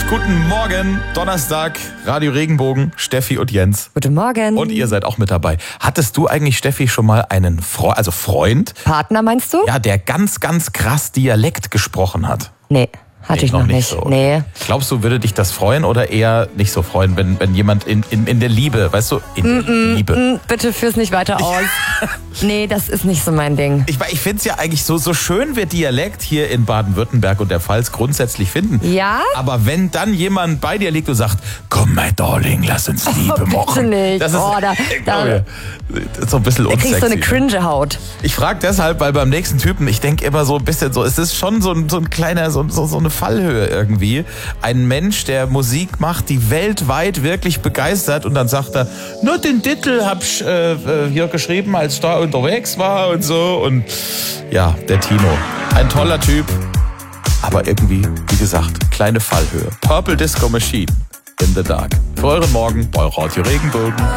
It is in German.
Guten Morgen, Donnerstag, Radio Regenbogen, Steffi und Jens. Guten Morgen. Und ihr seid auch mit dabei. Hattest du eigentlich, Steffi, schon mal einen Freund? Partner meinst du? Ja, der ganz, ganz krass Dialekt gesprochen hat. Nee, hatte ich noch nicht. So. Nee. Glaubst du, würde dich das freuen oder eher nicht so freuen, wenn jemand in der Liebe, weißt du, in der Liebe. Bitte führ's nicht weiter aus. Nee, das ist nicht so mein Ding. Ich finde es ja eigentlich so schön, wir Dialekt hier in Baden-Württemberg und der Pfalz grundsätzlich finden. Ja? Aber wenn dann jemand bei dir liegt und sagt, komm, mein Darling, lass uns Liebe machen. Bitte nicht. Das ist, da so ein bisschen unsexy. kriegst du eine Cringe-Haut. Ich frage deshalb, weil beim nächsten Typen, ich denke immer so ein bisschen so, es ist schon so ein kleiner, so eine Fallhöhe irgendwie. Ein Mensch, der Musik macht, die weltweit wirklich begeistert und dann sagt er, nur den Titel hab ich hier geschrieben, als ich da unterwegs war und so. Und ja, der Tino, ein toller Typ, aber irgendwie, wie gesagt, kleine Fallhöhe. Purple Disco Machine in the Dark. Für euren Morgen bei Radio Regenbogen.